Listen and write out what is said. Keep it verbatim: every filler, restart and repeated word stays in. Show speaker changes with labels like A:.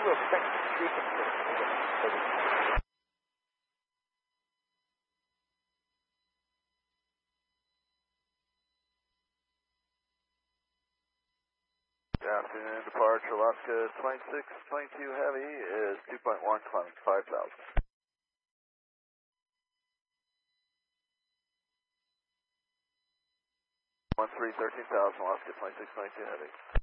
A: will check reconfirm.
B: Good afternoon, departure Alaska twenty-six twenty-two Heavy is two point one, climbing five thousand. one three thirteen thousand, Alaska twenty-six twenty-two Heavy.